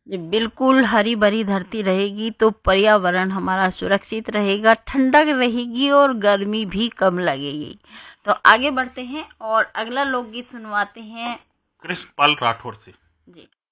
जी, बिल्कुल हरी भरी धरती रहेगी तो पर्यावरण हमारा सुरक्षित रहेगा, ठंडक रहेगी और गर्मी भी कम लगेगी। तो आगे बढ़ते हैं और अगला लोकगीत सुनवाते हैं कृष्णपाल राठौर से। जी।